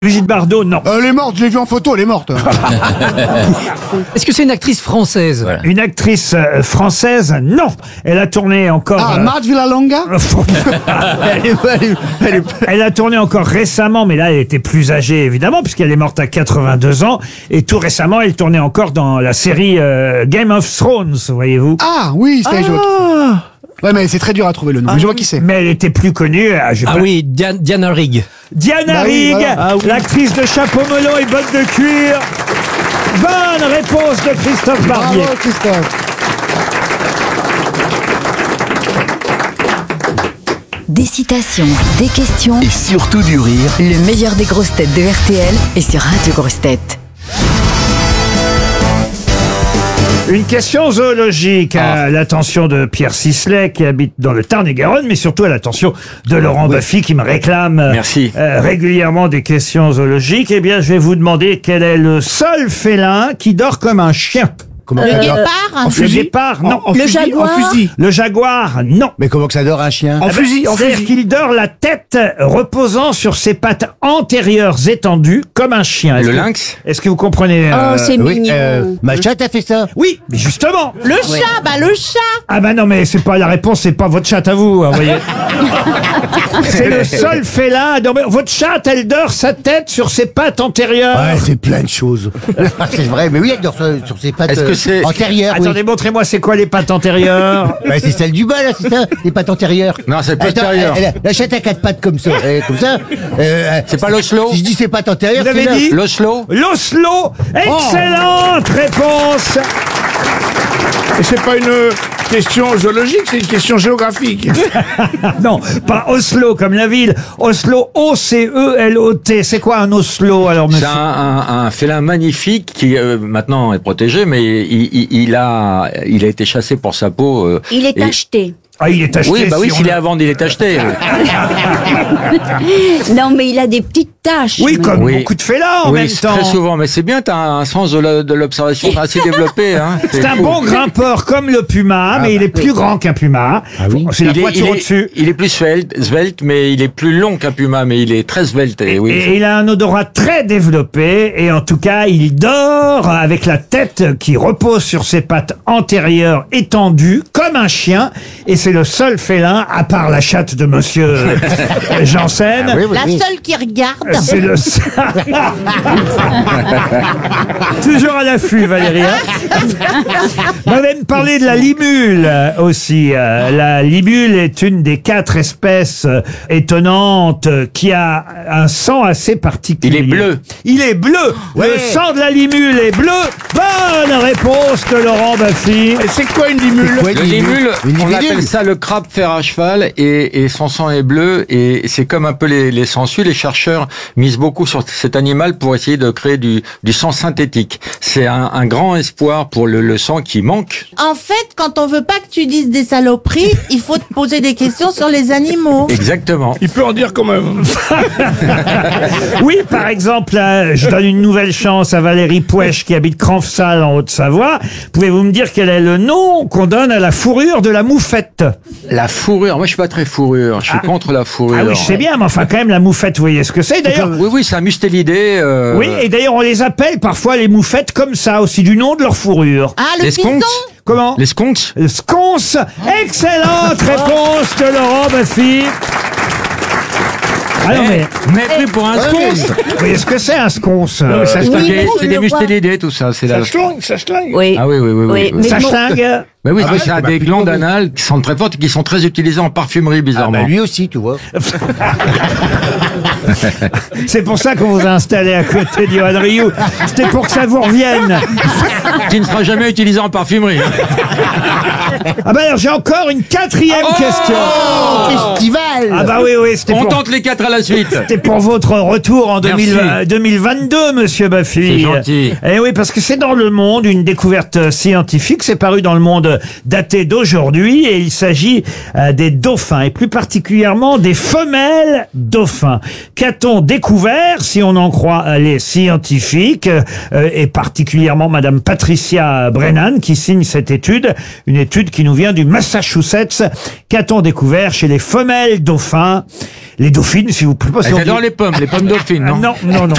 Brigitte Bardot, non. Elle est morte, je l'ai vue en photo, elle est morte. Est-ce que c'est une actrice française? Voilà. Une actrice française, non. Elle a tourné encore... Ah, Marthe Villalonga. Elle a tourné encore récemment, mais là, elle était plus âgée, évidemment, puisqu'elle est morte à 82 ans. Et tout récemment, elle tournait encore dans la série Game of Thrones, voyez-vous. Ah oui, c'est je vois qui c'est. Ouais, mais c'est très dur à trouver le nom. Mais je vois qui c'est. Mais elle était plus connue. Oui, Diana Rigg. Diana Bah oui, Rigg, voilà. Ah oui. l'actrice de Chapeau melon et bottes de cuir. Bonne réponse de Christophe Barbier. Bravo, Christophe. Des citations, des questions, Et surtout du rire. le meilleur des grosses têtes de RTL est sur Radio Grosses Têtes. Une question zoologique à l'attention de Pierre Sisley qui habite dans le Tarn-et-Garonne, mais surtout à l'attention de Laurent Baffy qui me réclame Merci. régulièrement des questions zoologiques. Eh bien, je vais vous demander quel est le seul félin qui dort comme un chien. Comment Le ça dort guépard, Le guépard, non. En Le fusil, jaguar. En fusil. Le jaguar, non. Mais comment que ça dort un chien? En fusil, en C'est-à-dire fusil. qu'il dort la tête reposant sur ses pattes antérieures étendues comme un chien. Est-ce Le que- lynx. Est-ce que vous comprenez Oh, c'est Oui, mignon. ma chatte a fait ça. Oui, mais justement. Le chat, le chat. Ah bah non, mais c'est pas la réponse, c'est pas votre chatte à vous, vous voyez. C'est le seul félin à dormir. Votre chatte, elle dort sa tête sur ses pattes antérieures. Ouais, c'est plein de choses. C'est vrai, mais oui, elle dort sur ses pattes Est-ce que c'est- antérieures. Oui. Attendez, montrez-moi, c'est quoi les pattes antérieures? Bah, c'est celle du bas, là, c'est ça, les pattes antérieures. Non, c'est Attends, postérieur. la chatte a quatre pattes comme ça. Comme ça. C'est pas l'Oslo. Si je dis ses pattes antérieures, Vous avez c'est là. dit L'Oslo. L'Oslo. Excellente réponse. Et c'est pas une question zoologique, c'est une question géographique. Non, pas Oslo comme la ville. Oslo, O-C-E-L-O-T. C'est quoi un Oslo, alors, C'est monsieur? un félin magnifique qui maintenant est protégé, mais il a été chassé pour sa peau. Il est et- acheté. Ah, il est acheté. Oui, bah oui, si s'il on est a- à vendre, il est acheté. Non, mais il a des petites taches. Oui, comme Oui. beaucoup de félins en Oui, même c'est temps. très souvent. Mais c'est bien, t'as un sens de l'observation assez développé. Hein. C'est un fou. bon grimpeur comme le puma, mais il est plus grand qu'un puma. C'est la Il est, poiture au-dessus. il est plus svelte, mais il est plus long qu'un puma, mais il est très svelte. Et oui. Et il a un odorat très développé, et en tout cas, il dort avec la tête qui repose sur ses pattes antérieures étendues, comme un chien, et c'est le seul félin, à part la chatte de monsieur Janssen. Oui, oui, La oui. seule qui regarde. C'est le toujours à l'affût, Valérie. hein. On va me parler de la libule aussi. La libule est une des 4 espèces étonnantes qui a un sang assez particulier. Il est bleu. Il est bleu. Ouais. Le sang de la libule est bleu. Bonne réponse de Laurent Baffy. Et c'est quoi une limule? Ouais, Le limule, une on libellule. appelle ça le crabe fer à cheval, et son sang est bleu, et c'est comme un peu les sangsues. Les chercheurs misent beaucoup sur cet animal pour essayer de créer du sang synthétique. C'est un grand espoir pour le sang qui manque. En fait, quand on veut pas que tu dises des saloperies, il faut te poser des questions sur les animaux. Exactement. Il peut en dire quand même. Oui, par exemple, je donne une nouvelle chance à Valérie Pouèche qui habite Cranfsal en Haute-Savoie. Pouvez-vous me dire quel est le nom qu'on donne à la fourrure de la moufette? La fourrure, moi je suis pas très fourrure, je suis contre la fourrure. Ah oui, je sais bien, mais enfin quand même la moufette, vous voyez ce que c'est d'ailleurs. Oui, c'est un mustélidé. Oui, et d'ailleurs on les appelle parfois les moufettes comme ça, aussi du nom de leur fourrure. Ah, le Les python. sconces. Comment? Les sconces. Le sconce. Excellente réponse de Laurent Baffy. Ah non, mais Mais pris pour un sconce. vous voyez ce que c'est un sconce? C'est Oui, des- mais c'est je des le vois. mustélidés, tout ça. C'est la... Ça schlingue. Oui. Ah oui, oui, oui. oui. mais Ça bon, schlingue. Mais oui, Ah oui, c'est bah, des plus glandes de- anales qui sont très fortes et qui sont très utilisées en parfumerie, Ah, bizarrement. bah, lui aussi, tu vois. C'est pour ça qu'on vous a installé à côté d'Yoann Rioux. C'était pour que ça vous revienne. Qui ne sera jamais utilisé en parfumerie. Ah bah alors j'ai encore une 4e question. Festival. Ah bah oui, c'était On pour... tente les 4 à la suite. C'était pour votre retour en Merci. 2022, monsieur Baffy. C'est gentil. Eh oui, parce que c'est dans Le Monde, une découverte scientifique. C'est paru dans Le Monde daté d'aujourd'hui et il s'agit des dauphins et plus particulièrement des femelles dauphins. Qu'a-t-on découvert, si on en croit les scientifiques, et particulièrement madame Patricia Brennan qui signe cette étude, une étude qui nous vient du Massachusetts. Qu'a-t-on découvert chez les femelles dauphins? Les dauphines, si vous plaît. J'adore les pommes dauphines, non? Non, non, non.